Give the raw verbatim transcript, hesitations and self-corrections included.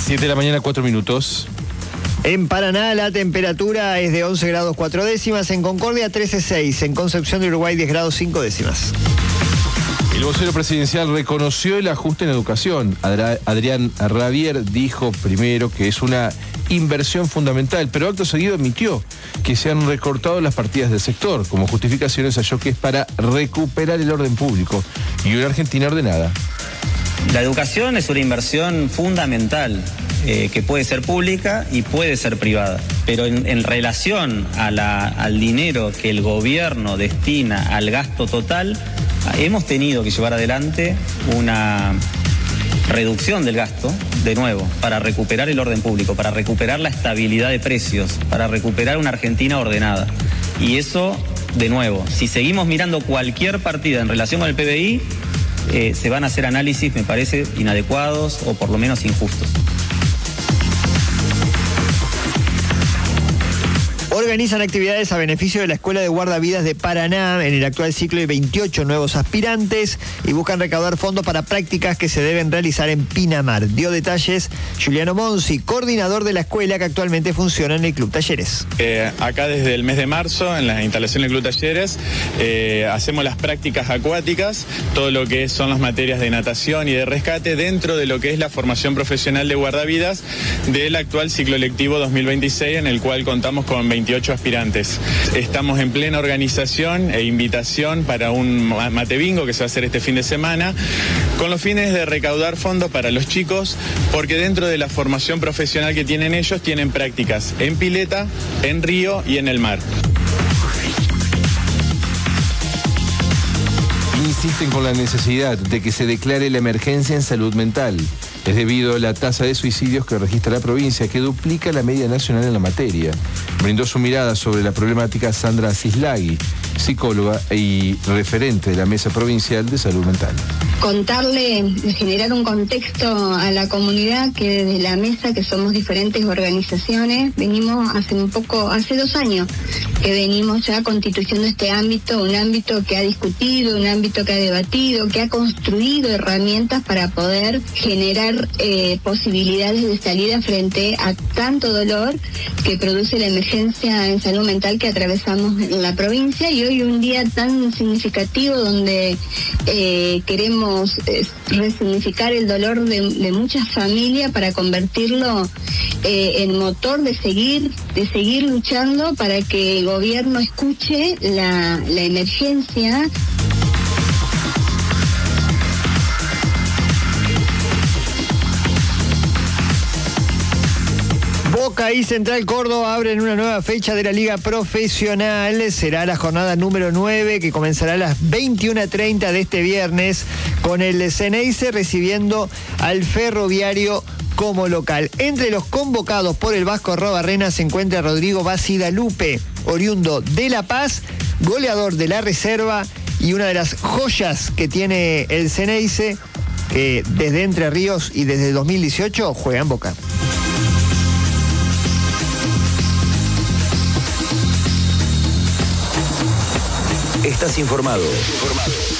siete de la mañana, cuatro minutos. En Paraná la temperatura es de once grados cuatro décimas, en Concordia trece seis, en Concepción de Uruguay diez grados cinco décimas. El vocero presidencial reconoció el ajuste en educación. Adra- Adrián Rabier dijo primero que es una inversión fundamental, pero acto seguido admitió que se han recortado las partidas del sector. Como justificaciones halló que es para recuperar el orden público y una Argentina ordenada. La educación es una inversión fundamental eh, que puede ser pública y puede ser privada, pero en, en relación a la, al dinero que el gobierno destina al gasto total, hemos tenido que llevar adelante una reducción del gasto, de nuevo, para recuperar el orden público, para recuperar la estabilidad de precios, para recuperar una Argentina ordenada. Y eso, de nuevo, si seguimos mirando cualquier partida en relación con el P B I, eh, se van a hacer análisis, me parece, inadecuados o por lo menos injustos. Organizan actividades a beneficio de la Escuela de Guardavidas de Paraná. En el actual ciclo hay veintiocho nuevos aspirantes y buscan recaudar fondos para prácticas que se deben realizar en Pinamar. Dio detalles Juliano Monsi, coordinador de la escuela que actualmente funciona en el Club Talleres. Eh, acá desde el mes de marzo, en las instalaciones del Club Talleres, eh, hacemos las prácticas acuáticas, todo lo que son las materias de natación y de rescate dentro de lo que es la formación profesional de guardavidas del actual ciclo lectivo dos mil veintiséis, en el cual contamos con veintiocho aspirantes. Estamos en plena organización e invitación para un mate bingo que se va a hacer este fin de semana, con los fines de recaudar fondos para los chicos, porque dentro de la formación profesional que tienen ellos, tienen prácticas en pileta, en río y en el mar. Insisten con la necesidad de que se declare la emergencia en salud mental. Es debido a la tasa de suicidios que registra la provincia, que duplica la media nacional en la materia. Brindó su mirada sobre la problemática Sandra Cislagui, psicóloga y referente de la Mesa Provincial de Salud Mental. Contarle, generar un contexto a la comunidad que desde la mesa, que somos diferentes organizaciones, venimos hace un poco, hace dos años que venimos ya constituyendo este ámbito, un ámbito que ha discutido, un ámbito que ha debatido, que ha construido herramientas para poder generar eh, posibilidades de salida frente a tanto dolor que produce la emergencia en salud mental que atravesamos en la provincia, y hoy un día tan significativo donde eh, queremos eh, resignificar el dolor de, de muchas familias para convertirlo eh, en motor de seguir, de seguir luchando para que el gobierno escuche la, la emergencia. Boca y Central Córdoba abren una nueva fecha de la Liga Profesional. Será la jornada número nueve, que comenzará a las veintiuna treinta de este viernes, con el Ceneice recibiendo al Ferroviario como local. Entre los convocados por el Vasco Arrobarrena se encuentra Rodrigo Basidalupe, oriundo de La Paz, goleador de la reserva y una de las joyas que tiene el Ceneice, que desde Entre Ríos y desde dos mil dieciocho juega en Boca. Estás informado.